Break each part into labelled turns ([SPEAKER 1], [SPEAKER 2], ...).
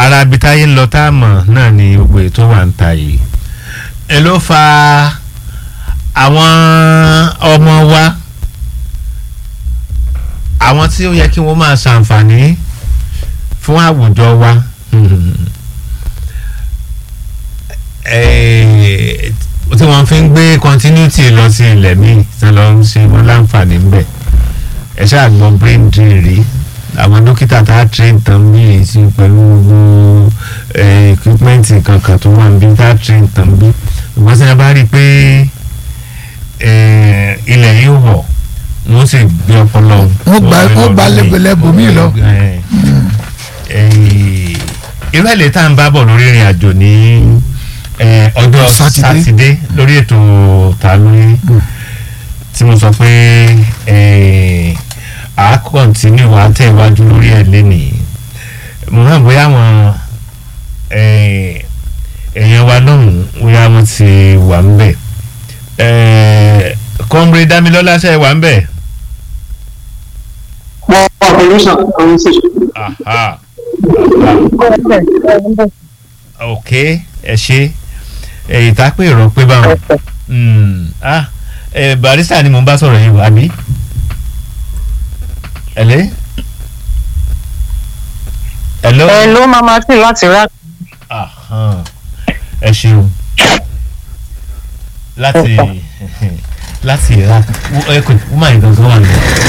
[SPEAKER 1] ara ibi táyé ń lọ tá a mọ̀ náà ni gbogbo ètò wà ń ta yìí ẹ ló fa àwọn ọmọ wa àwọn tí ó yẹ kí wọ́n máa ṣàǹfààní fún àwùjọ wa tí wọ́n fi ń gbé continuity lọ sí ilẹ̀ míì tí wọ́n lọ ń ṣe wọ́n láǹfààní ń bẹ̀ ẹ ṣáà gbọ́ brain drain rí àwọn dókítà tá a train tán bí èsì pẹ̀lú gbogbo equipment kankan tó wà níbi tá a train tán bí ìwọ́n sì bá rí i pé ilẹ̀ yìí wọ̀ wọ́n sì gbé ọpọlọ
[SPEAKER 2] wọ́n gba lẹ́gbẹ̀lẹ́gbẹ̀ mi lọ.
[SPEAKER 1] ìrẹ́lẹ̀ tá à ń bá bọ̀ lórí ìrìn àjò ní ọjọ́ sátidé lórí ètò ta lóyún tí mo sọ pé a kọ́ntínú wa tẹ̀ wájú lórí ẹ̀ lénìí mo náà bóyá àwọn èèyàn wa lọ́hùn-ún bóyá wọ́n ti wà ń bẹ̀ kọ́mbre Dámilọ́lá ṣe wà ń bẹ̀.
[SPEAKER 3] wọ́n wà pẹ̀lú conversation.
[SPEAKER 1] ok ẹ ṣe ìtàpé ìrọ̀ pé báwọn barista ni mo bá sọ̀rọ̀ yìí wà bí. hello
[SPEAKER 3] mama tí láti rà.
[SPEAKER 1] ẹ ṣeun láti Iraq woman gangan wà ní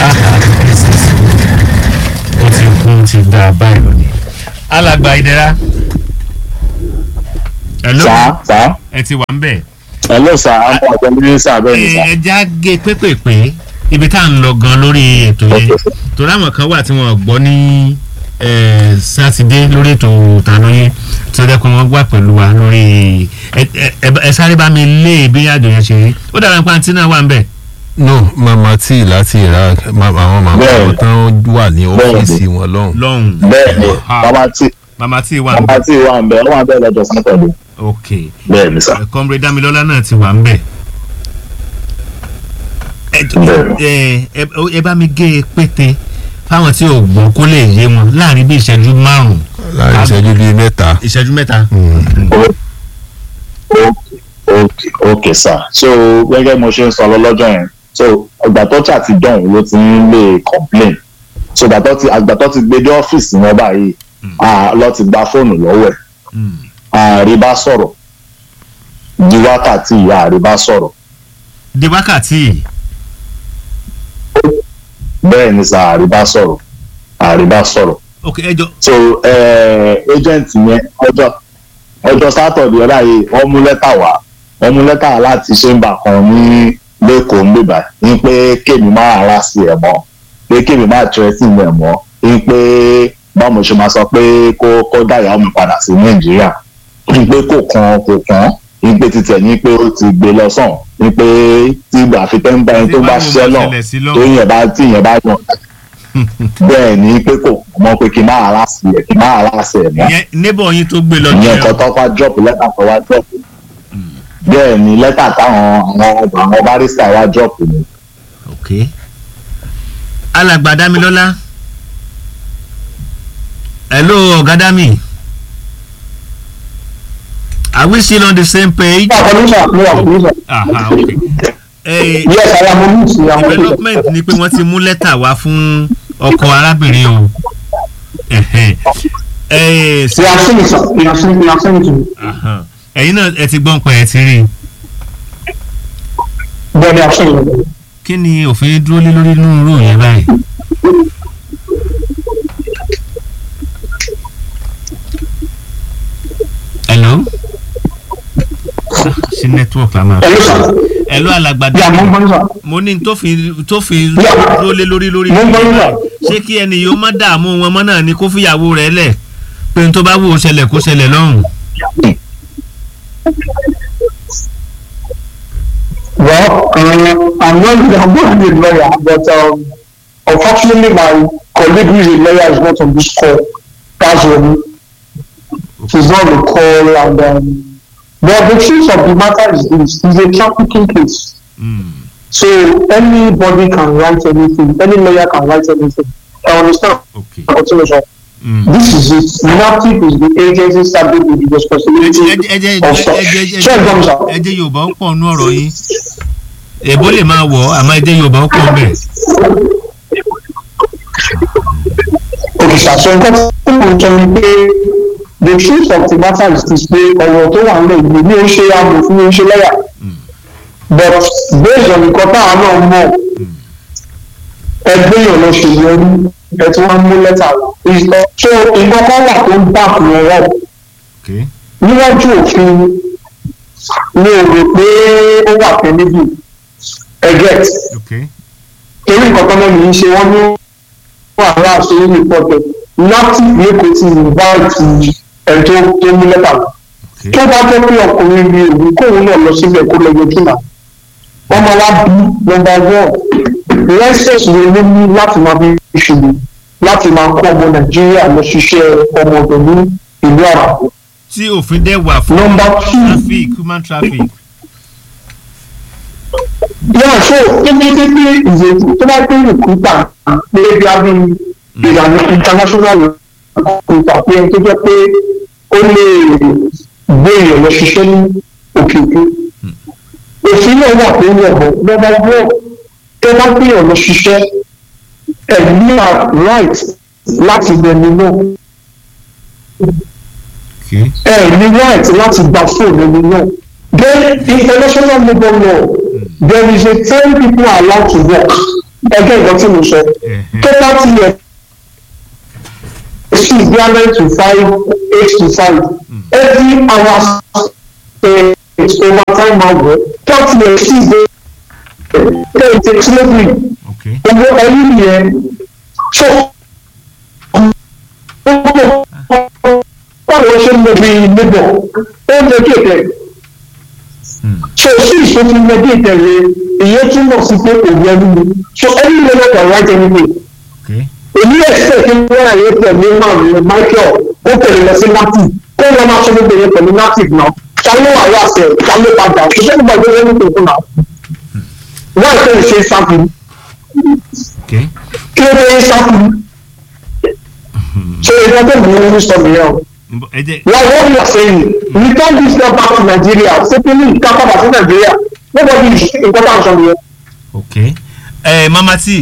[SPEAKER 1] ó ti kún ti dá báyìí lónìí. alàgbà Ìdẹ̀ra. hello
[SPEAKER 4] sá
[SPEAKER 1] ẹ ti wà ń bẹ̀.
[SPEAKER 4] hello sá àwọn ọ̀gbẹ́ mi ní sá bẹ́ẹ̀ ni sá.
[SPEAKER 1] ẹ já gé pépèpé ibi tá à ń lọ gan lórí ètò yẹn torí àwọn kan wà tí wọ́n gbọ́ ní sátidé lórí ètò Talóyún tí ó dẹ́kun wọn wà pẹ̀lú wa lórí ẹ sáré bá mi lé bí àjò yẹn ṣe rí ó dàbí pàǹtí náà wà ń bẹ̀.
[SPEAKER 5] no mama tí láti Iraq àwọn màmá wọn tán wà ní ọ́fíìsì wọn lọ́hùn.
[SPEAKER 4] bẹ́ẹ̀ni
[SPEAKER 1] mama tí wà
[SPEAKER 4] ń bẹ̀ wọ́n wà bẹ́ẹ̀ lọ́jọ́ sátọ̀dé.
[SPEAKER 1] ok
[SPEAKER 4] bẹ́ẹ̀ni sá.
[SPEAKER 1] kọ́mbre Dámilọ́lá náà ti wà ń bẹ̀. ẹ bá mi gé e pété fáwọn tí ò gbọ́ kó lè yé wọn láàrin bí ìṣẹ́jú márùn-ún.
[SPEAKER 5] láàrin ìṣẹ́jú bíi mẹ́ta.
[SPEAKER 1] ìṣẹ́jú mẹ́ta.
[SPEAKER 4] ok sir so gẹ́gẹ́ mo ṣe ń sọ lọ́jọ́ yẹn so ìgbà tó ṣà ti dọ̀hún ló ti ń lè complain so àgbà tó ti gbé dé ọ́fíìsì wọn báyìí lọ ti gba fóònù lọ́wọ́ ẹ̀ ààrẹ bá sọ̀rọ̀ di wákàtí ààrẹ bá sọ̀rọ̀.
[SPEAKER 1] di wákàtí.
[SPEAKER 4] bẹ́ẹ̀ ni sà ààrẹ bá sọ̀rọ̀.
[SPEAKER 1] ok ẹjọ.
[SPEAKER 4] so agent yẹn ọjọ́ sátọ̀dẹ̀ ọ̀la yìí wọ́n mú lẹ́tà láti chamber kan ní lẹ́kọ̀ọ́ ń bèbà ní pé kémi máa ra sí ẹ̀ mọ́ pé kémi máa tẹ́sí ẹ̀ mọ́ ní pé báwo ṣe máa sọ pé kó dáyà mi padà sí Nàìjíríà ní pé kò kàn ní pé títẹ̀ ní pé ó ti gbé lọ sàn ní pé tí ìgbà fi tẹ́ ń bá ẹni tó bá ṣiṣẹ́ náà tó yẹn bá yàn bẹ́ẹ̀ ni pé kò mọ̀ pé kí n máa ra sí ẹ̀ mọ́.
[SPEAKER 1] ìyẹn neighbor yín tó gbé lọ
[SPEAKER 4] jẹ́ ìyẹn kan tó wá drop lẹ́tà tó wá drop bẹ́ẹ̀ ni lẹ́tà táwọn àwọn barista wá drop ni.
[SPEAKER 1] ok alàgbà Dámilọ́lá hello ọ̀gá Dámì are we still on the same page?
[SPEAKER 3] Yes, I am on it.
[SPEAKER 1] Development ni pé wọ́n ti mú lẹ́tà wá fún ọkọ arábìnrin o. Ẹ̀yin náà ẹ ti gbọ́ nǹkan ẹ̀ ti rí. Kí ni òfin dúró lé lórí nínú irú yẹn báyìí? Hello? Sí network la máa. Hello alàgbàdo. Mo ní tó fi dúró lé lórí ṣé kí ẹni yóò má dààmú wọn mọ́ náà ni kó fìyàwó rẹ̀ lẹ̀ pé n tó bá wù ó ṣẹlẹ̀ kó ṣẹlẹ̀ lọ́hùn.
[SPEAKER 3] Well, I'm not a lawyer, but unfortunately my colleague who is a lawyer is not on this call. That's why she's not on the call and but the truth of the matter is this: it's a trafficking case. So anybody can write anything. Any lawyer can write anything. I understand.
[SPEAKER 1] Okay.
[SPEAKER 3] This is it. NAFIP is the agency started with the responsibility of such.
[SPEAKER 1] ẹjẹ Yorùbá ó pọ̀ nú ọ̀rọ̀ yín èbó lè máa wọ̀ àmọ́ ẹjẹ Yorùbá ó pọ̀ bẹ́ẹ̀.
[SPEAKER 3] Okay, sir. So nǹkan tí mo sọ ni pé the truth of the matter is this pé ọ̀rọ̀ tó wà nílẹ̀ yìí ní ó ṣe amòfin ó ṣe lẹ́yà but based on nǹkan táwọn náà mọ̀ ẹgbẹ́ yẹn lọ ṣe yẹn ẹ tí wọ́n mú lẹ́tà so nǹkan kan wà tó ń bá kùnú ọ̀rọ̀ níwájú òfin mi ò rò pé ó wà pẹ́ níbi ẹgẹ́t torí nǹkan tó mẹ́rin yìí ṣe wọ́n ní wàhálà àṣírí ìpọ̀tẹ̀ láti lẹ́kọ̀ọ́ tí ìbáàtì ẹ̀tọ́ tó mú lẹ́tà tó bá jẹ́ pé ọkùnrin mi òun kóun náà lọ síbẹ̀ kó lọ yọjú náà wọ́n máa wá bí nọ́mbà one lẹ́sẹ̀sì wo ló ní láti máa fi ṣubú láti máa kó ọmọ Nàìjíríà lọ ṣiṣẹ́ ọmọ ọ̀dọ̀ ní ìlú àràbò.
[SPEAKER 1] tí òfin dẹ̀ wà fún traffic human traffic.
[SPEAKER 3] Yeah, so kékeré ìyẹ̀wò tó bá gbé recruiter pé bí a bí ìlànà international recruiter pé tó jẹ́ pé ó lè gbé èèyàn lọ ṣiṣẹ́ ní òkè òkun. Òfin náà wà pé wọ́n bọ̀ lọ́wọ́ wọ́n tó bá gbé èèyàn lọ ṣiṣẹ́ ẹ̀mí right láti gbẹ̀mí náà. Ẹ̀mí right láti gba fóònù ẹni náà. Then international labour law there is a time people are allowed to work ẹgbẹ́ ìgbà tí mo sọ total year is 9 to 5 8 to 5 every hour is overtime hour 30 years 6 days then it is slavery owó ẹyí yẹn so báwo ṣe ń lọ bí labour ó ń lọ kéèké. So sí ìṣòfin ẹbí ìtẹ̀lé ìyẹn túmọ̀ sí pé òun ẹni ni so any level can write anything. Èmi ẹ̀sẹ̀ kí wọ́n àyè tẹ̀lé Michael ó tẹ̀lé lọ sí native kó wọ́n máa ṣe gbogbo yẹn pẹ̀lú native náà ṣáná àwọn àṣẹ ṣáná padà ṣiṣẹ́ nígbà tó yẹn nítorí fún náà wọ́n ìfẹ́ ìṣe sáfù kí ló dé sáfù so ìdájọ́ mi ní sọ́ọ̀bù yẹn o. Like what you are saying, return this girl back to Nigeria. Simply come back to Nigeria. Nobody is important from here.
[SPEAKER 1] Okay. Mama T.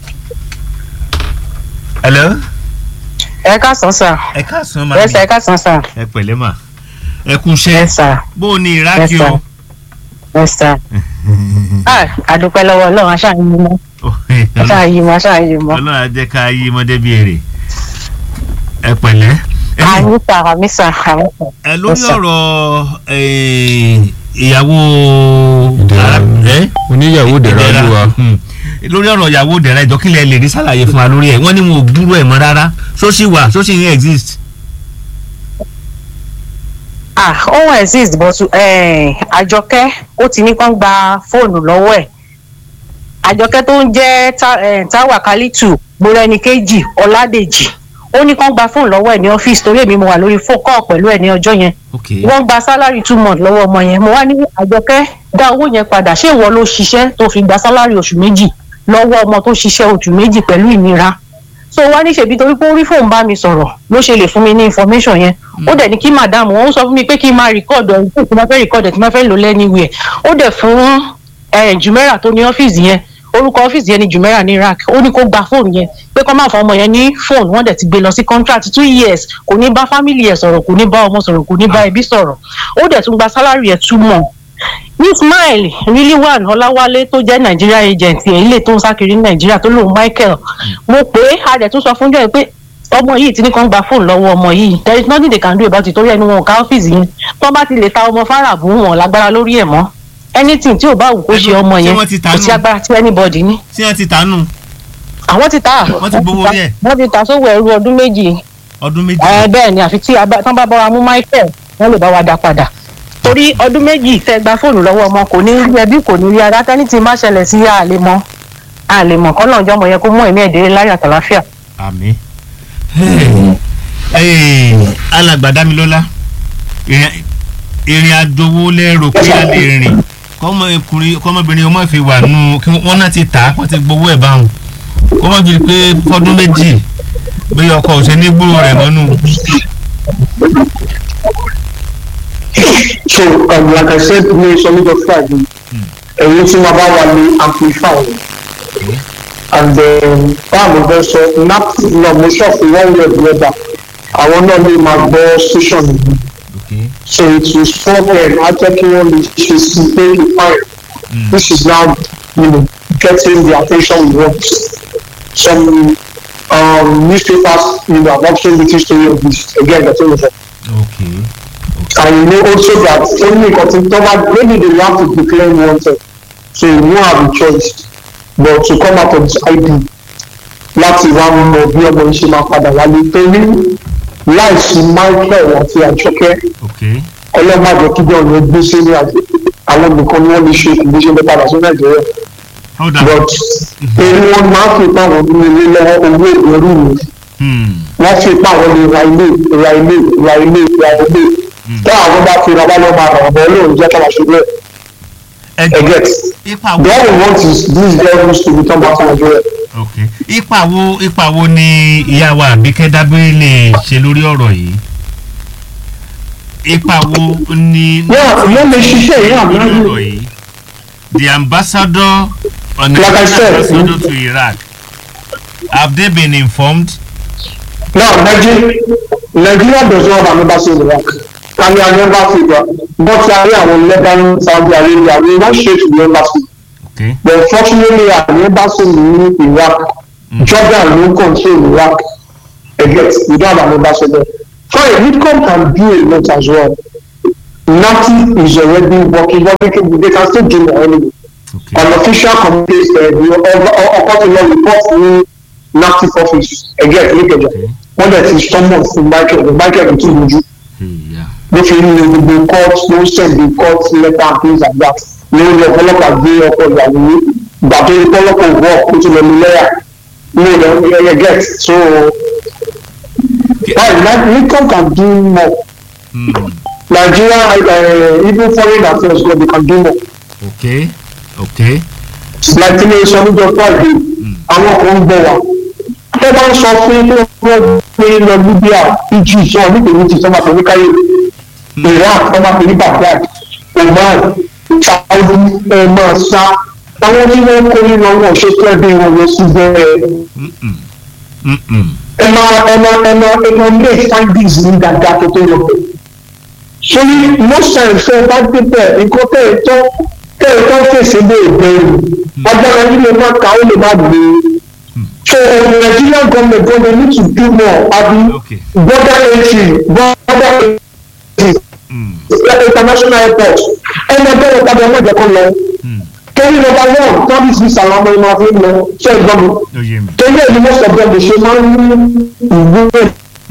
[SPEAKER 1] Hello.
[SPEAKER 6] Ẹ káàsán sà.
[SPEAKER 1] Ẹ káàsán ma.
[SPEAKER 6] Yes, ẹ káàsán sà.
[SPEAKER 1] Ẹ pẹ̀lẹ́ ma. Ẹ kú iṣẹ́.
[SPEAKER 6] Yes sir.
[SPEAKER 1] Bó o ní Iraq o.
[SPEAKER 6] Yes sir. Àdúpẹ́ lọ́wọ́ Ọlọ́run aṣáájú mọ́. Aṣáájú mọ́.
[SPEAKER 1] Ọlọ́run á jẹ́ ká yí mọ́dé bí èrè. Ẹ pẹ̀lẹ́.
[SPEAKER 6] Àmísà.
[SPEAKER 1] Lórí ọ̀rọ̀ ìyàwó
[SPEAKER 5] oníyàwó dẹ̀ra olúwa
[SPEAKER 1] lórí ọ̀rọ̀ ìyàwó dẹ̀ra ìjọkílẹ̀ lè rí sàlàyé fún wa lórí ẹ̀ wọ́n ní wọn ò gbúrò ẹ̀ mọ́ rárá ṣó sì wà ṣó sì ń exist.
[SPEAKER 6] Ó wọ́n exist but Àjọkẹ́ ó ti ní kán gba fóònù lọ́wọ́ ẹ̀ Àjọkẹ́ tó ń jẹ́ Táwà Kálítù Gbọ́rẹ́nikejì Ọládèjì ó ní kán gba fóònù lọ́wọ́ ẹ̀ ní ọ́fíìsì torí èmi mo wà lórí fókọ̀ pẹ̀lú ẹ̀ ní ọjọ́ yẹn wọ́n gba sálárì 2 months lọ́wọ́ ọmọ yẹn mo wá ní Àjọkẹ́ dá owó yẹn padà ṣé ìwọ ló ṣiṣẹ́ tó fi gba sálárì oṣù méjì lọ́wọ́ ọmọ tó ṣiṣẹ́ oṣù méjì pẹ̀lú ìnira so wá ní ṣèbí torí pé ó rí fóònù bá mi sọ̀rọ̀ ló ṣe lè fún mi ní information yẹn ó dẹ̀ ní kí madam wọ́n sọ fún mi pé kí n máa record ẹ̀ tí mo fẹ́ record ẹ̀ tí mo fẹ́ lò lẹ́niwẹ̀ ó dẹ̀ fún Jùmẹ́rà tó ní ọ́fíìsì yẹn orúkọ ọ́fíìsì yẹn ni Jùmẹ́rà ní Iraq ó ní kó gba fóònù yẹn pé kó má fọ ọmọ yẹn ní fóònù wọ́n dẹ̀ ti gbé lọ sí contract 2 years kò ní bá family ẹ̀ sọ̀rọ̀ kò ní bá ọmọ sọ̀rọ̀ kò ní bá ẹbí sọ̀rọ̀ ó dẹ̀ tún gba salary ẹ̀ 2 months Ismail Rilwan Ọláwálé tó jẹ́ Nigeria agent ẹ̀ ilé tó ń sákiri ní Nigeria tó lóun Michael mo pé a dẹ̀ tún sọ fún jọ́ pé ọmọ yìí ti ní kàn gba fóònù lọ́wọ́ ọmọ yìí there is nothing they can do about it torí ẹni wọn ò ká ọ́fíìsì yẹn tó bá ti lè ta ọmọ fáràbù wọn lágbára lórí ẹ̀ mọ́ anything tí ò bá wù kó ṣe ọmọ yẹn kò sí agbára tí anybody ní.
[SPEAKER 1] tí wọ́n ti tánú.
[SPEAKER 6] àwọn ti ta
[SPEAKER 1] wọ́n ti gbowó rí ẹ̀.
[SPEAKER 6] wọ́n ti ta sówó ẹrú ọdún méjì. bẹ́ẹ̀ ni àfi tí tán bá bá wa mú Michael wọ́n lè bá wa dá padà torí ọdún méjì tẹ́ gba fóònù lọ́wọ́ ọmọ kò ní rí ẹbí kò ní rí ara tẹ́ni tí má ṣẹlẹ̀ sí àlèmọ̀ kọ́ náà jọmọ yẹn kó mú ẹ̀mí ẹ̀dẹ́rẹ́ láyà tàlàfíà.
[SPEAKER 1] àmín. alàgbàdámilọ́lá ìrìn àjò wo lẹ́rọ pé a lè rìn kọ́mọbìnrin ọmọ ìfi wà nù kí wọ́n náà ti tà á wọ́n ti gbowó ẹ̀ báwọn kọ́mọ bíi pé fọdún méjì bí ọkọ ò ṣe ní gbúrò rẹ̀ mọ́nú.
[SPEAKER 3] So like I said ní sọmídọ̀ Friday ẹ̀yin tí wọ́n bá wà ní amplify and báwo bẹ́ẹ̀ sọ napti náà mo ṣọ́ọ̀fù one way or the other àwọn náà lè máa gbọ́ station yìí. So it will stop them after wọ́n lè ṣe sí pé fine this is now getting the attention we want. Some newspapers have actually written story of this again the thing is that.
[SPEAKER 1] Okay.
[SPEAKER 3] And also that only maybe they have to declare wanted, so you won't have a choice but to come out of this ID láti wá mọ bí ọmọ yìí ṣe máa padà wálé torí láìsí Michael àti Àjọkẹ́ ọlọ́mọdé kí bẹ́ẹ̀ ló gbé sí àwọn nìkan ni wọ́n lè ṣe ìgbésẹ̀ lọ padà sí Nàìjíríà but èyí wọn máa fi pa àwọn nínú ilé lọ́wọ́ owó ìgbẹ́rù mi wọ́n fi pa àwọn ní ra ilé tó àwọn bá fi ra wá lọ́ máa ràn ọ́ lóun jẹ́ ká máa ṣe bẹ́ẹ̀. What we want is these girls to return back to Nigeria.
[SPEAKER 1] Okay. Ipa wo ni ìyá wa Àbíkẹ́ Dábíré lè ṣe lórí ọ̀rọ̀ yìí? Ipa wo ni
[SPEAKER 3] wọ́n lè ṣiṣẹ́ ìyá mi
[SPEAKER 1] ọ̀rọ̀ yìí? The ambassador ambassador to Iraq, have they been informed?
[SPEAKER 3] No, Nigeria does not have an embassy in Iraq. Can be an embassy, but carry àwọn Lebanon, Saudi Arabia, we not share to the embassy.
[SPEAKER 1] Okay.
[SPEAKER 3] But unfortunately, an embassy in Iraq, Jordan no control Iraq. Again, we don't have an embassy there. Fine, Midcom can do a lot as well. NATI is already working, they can still do more anyway.
[SPEAKER 1] Okay.
[SPEAKER 3] An official communities, according to report in NATI office. Again, look at that. When there is someone from Michael will too do. They feel the court, no send the court letter and things like that. No develop a day of the but they develop a work into the layer. No, they get so. But Lincoln can do more. Nigeria, even foreign affairs, they can do more.
[SPEAKER 1] Okay.
[SPEAKER 3] Like you know, some of the Friday, àwọn kan ń bọ̀ wá. Ẹ bá ń sọ fún wọ́n pé lọ Libya, Egypt, sọ ní tèmi ti sọ́mà tó ní káyé. Iraq, sọ́mà tó ní Baghdad, Oman, Saudi, Masa. Àwọn tí wọ́n kó nínú wọn ṣe fẹ́ bí wọn lọ sí bẹ́ẹ̀. Ẹ máa make findings ní dáadáa tó tó lọ. Ṣé ní most times ṣe bá dé bẹ́ẹ̀ nǹkan tẹ́ fèsì lè bẹ̀rù agbára nílé má ka ó lè má gbé so Nigerian government need to do more abi border entry international airport ẹnì bẹ́ẹ̀ padà ọmọ ìjẹ́kọ̀ lọ torí number one service visa àwọn ọmọ ìmọ̀ àfihàn lọ ṣe é gbọ́n mi torí èyí most of them dey ṣe máa ń ní ìwúrẹ́.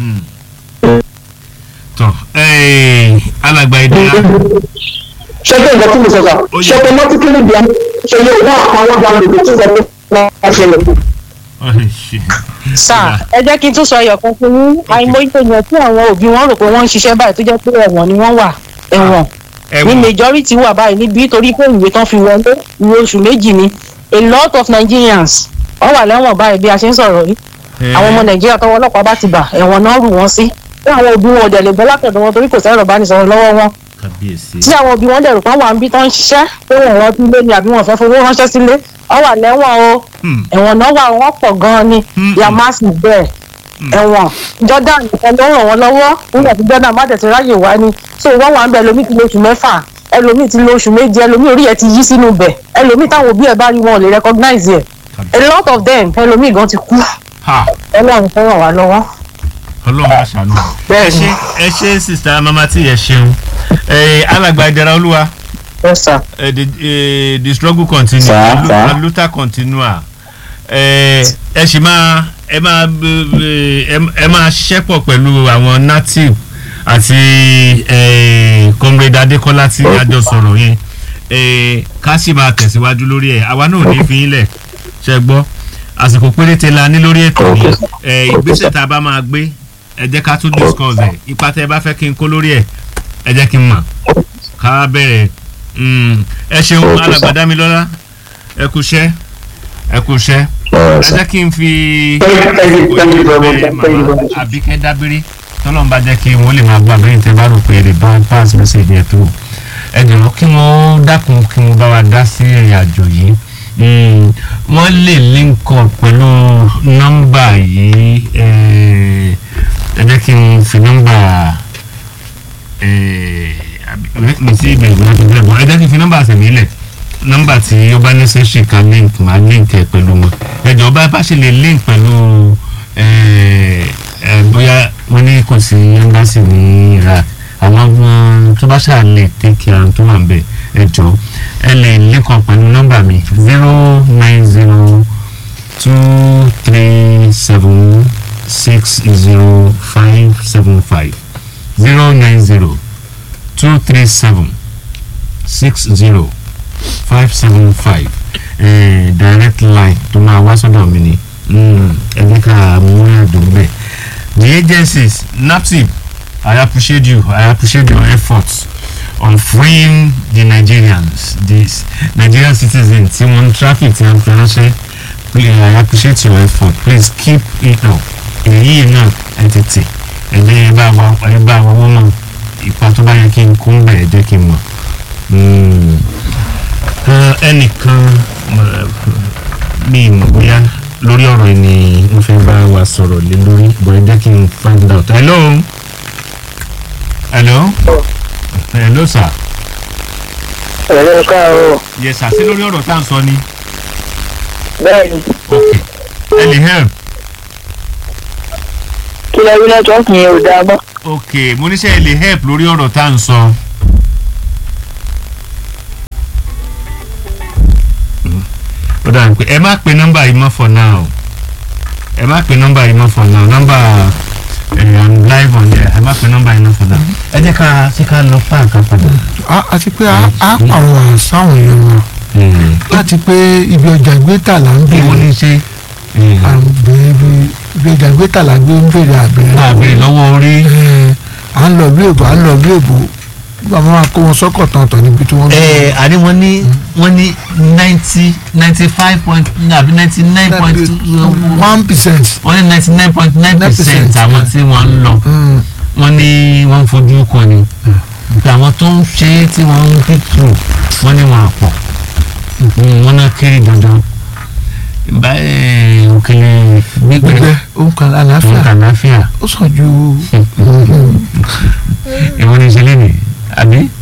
[SPEAKER 1] tọ́ alàgbà ìdíyà.
[SPEAKER 3] ṣẹ́gbẹ́ ìgbà tí mo sọ sá automatically bí ṣe yóò wá àwọn ọgbà lòdì tí wọ́n máa ṣẹlẹ̀.
[SPEAKER 6] sá ẹ jẹ́ kí n tún sọ ẹyọ̀kan fún yín àìmọye èèyàn tí àwọn òbí wọn rò pé wọ́n ń ṣiṣẹ́ báyìí tó jẹ́ pé ẹ̀wọ̀n ni wọ́n wà ẹ̀wọ̀n ní majority wà báyìí níbi torí pé ìwé tán fi wọlé ìwé oṣù méjì ni a lot of Nigerians wọ́n wà lẹ́wọ̀n báyìí bí a ṣe ń sọ̀rọ̀ yìí àwọn ọmọ Nàìjíríà tọwọ́ ọlọ́pàá bá ti bà ẹ̀wọ̀n náà rù wọ́n sí pé àwọn òbí wọn ò dẹ̀ lè gbọ́ látọ̀dọ̀ wọn torí kò sẹ́rọ̀ bá ní sọ̀rọ̀ lọ́wọ́ wọn tí àwọn òbí wọn dẹ̀rù pọ́n wà ń bí tán ń ṣiṣẹ́ pé wọ́n rántí lé ni àbí wọ́n fẹ́ fowó ránṣẹ́ sílé wọ́n wà lẹ́wọ̀n o ẹ̀wọ̀n náà wà wọ́n pọ̀ gan-an ni yamas bẹ́ẹ̀ ẹ̀wọ̀n Jordan nìkan ló ràn wọ́n lọ́wọ́ nígbà tí Jordan má tẹ̀sí ráyè wá ni so wọ́n wà ń bẹ ẹlòmíì ti lo oṣù mẹ́fà ẹlòmíì ti lo oṣù méje ẹlòmíì orí ẹ̀ ti yí sínú bẹ̀ ẹlòmíì táwọn òbí ẹ̀ bá rí wọn ò lè recognize ẹ̀ a lot of them ẹlòmíì gan ti kú Ọlọ́run fẹ́ ràn wá lọ́wọ́.
[SPEAKER 1] Ọlọ́run aṣàánú. ẹ ṣe sista mama tí ẹ ṣeun alàgbà Ìdẹ̀ra Olúwa.
[SPEAKER 6] Yes sir.
[SPEAKER 1] The struggle continue the luta continua ẹ sì máa ṣiṣẹ́ pọ̀ pẹ̀lú àwọn native àti comrade Adékọ́lá tí a jọ sọ̀rọ̀ yẹn ká sì máa tẹ̀síwájú lórí ẹ̀ àwa náà ò ní fi yín lẹ̀ ṣe gbọ́ àsìkò péréte la ní lórí ètò yìí ìgbésẹ̀ tá a bá máa gbé ẹ jẹ́ ká tún discuss ẹ̀ ipa tẹ́ ẹ bá fẹ́ kí n kó lórí ẹ̀ ẹ jẹ́ kí n mọ̀ ká bẹ̀rẹ̀ ẹ ṣeun alàgbà Dámilọ́lá ẹ kú iṣẹ́ ẹ jẹ́ kí n fi
[SPEAKER 3] Thank you very much. Thank you very much.
[SPEAKER 1] Àbíkẹ́ dábírí tọ́lọ́n bá jẹ́ kí wọ́n lè máa gbà bẹ́ẹ̀ tẹ́ bá rò pé lè bá pass message yẹn tó ẹ jọ̀wọ́ kí wọ́n dákun kí wọ́n bá wa dá sí ìrìn àjò yìí wọ́n lè link up pẹ̀lú nọ́mbà yìí ẹ jẹ́ kí n fi nọ́mbà mi sí ìbẹ̀rù láti bẹ̀rẹ̀ bọ́ ẹ jẹ́ kí n fi nọ́mbà àtẹ̀mí lẹ̀ nọ́mbà tí ó bá necessary ká link máa link ẹ pẹ̀lú wọn ẹ jọ̀ọ́ bá ṣe lè link pẹ̀lú bóyá wọ́n ní kò sí embassy ní Iraq àwọn tó bá ṣáà lè take care tó wà ń bẹ̀ ẹ jọ̀ọ́ ẹ lè link up pẹ̀lú nọ́mbà mi 09023760575 09023760575 direct line tó máa wá sọ́dọ̀ mi ni ẹni ká mú àdùn bẹ́ẹ̀. The agencies NAPTIP, I appreciate you. I appreciate your efforts on freeing the Nigerians, these Nigerian citizens. Tí wọ́n traffic tí wọ́n fi ránṣẹ́. I appreciate your effort. Please keep it up. Èyí náà ẹ tètè ẹ̀dẹ́ ẹ bá wa wọ́n mọ̀ ipa tó bá yẹ kí n kún bẹ́ẹ̀ jẹ́ kí n mọ̀. Ẹnìkan mi mọ̀ bóyá lórí ọ̀rọ̀ ni wọ́n fẹ́ bá wa sọ̀rọ̀ lé lórí bóyá jẹ́ kí n find out. Hello sir.
[SPEAKER 3] Hello káàárọ̀.
[SPEAKER 1] Yes sir, sí lórí ọ̀rọ̀ tá à ń sọ ni.
[SPEAKER 3] Bẹ́ẹ̀ni.
[SPEAKER 1] Okay, ẹ lè help.
[SPEAKER 3] Kí lẹ rí nẹ́tíwọ́ọ̀kì yẹn ò dáa mọ́.
[SPEAKER 1] Okay, mo ní sẹ́ ẹ lè help lórí ọ̀rọ̀ tá à ń sọ. Ó dà pé ẹ má pe nọ́mbà yìí mọ́ for now. Ẹ má pe nọ́mbà yìí mọ́ for now. Nọ́mbà I'm live on there. Ẹ má pe nọ́mbà yìí mọ́ for now. Ẹ jẹ́ ká lọ pa nǹkan padà.
[SPEAKER 2] àti pé a pàrọwà sáwọn èèyàn wa láti pé ibi ọjà gbétà là ń
[SPEAKER 1] Ìwọ ní
[SPEAKER 2] bèrè
[SPEAKER 1] ṣe.
[SPEAKER 2] ibi ọjà gbétà là ń bèrè
[SPEAKER 1] Àbẹ̀rẹ̀ lọ́wọ́ orí.
[SPEAKER 2] à ń lọ bí èbò bàbá máa kó wọn sọ́kọ̀ tọ̀tọ̀ níbi tí wọ́n
[SPEAKER 1] Àní wọ́n ní 95 point àbí 99.1%.
[SPEAKER 2] 1%.
[SPEAKER 1] Wọ́n ní 99.9% àwọn tí wọ́n ń lọ. Wọ́n ní wọ́n ń fojú kan ni. Àwọn tó ń ṣe é tí wọ́n ń fit through wọ́n ní wọn àpọ̀. Wọ́n náà kéré dandan. Òkèlè gbígbẹ́
[SPEAKER 2] òǹkà àlàáfíà
[SPEAKER 1] àlàáfíà
[SPEAKER 2] ó sàn ju
[SPEAKER 1] ìwọ ní ìṣẹ̀lẹ̀ ni àbí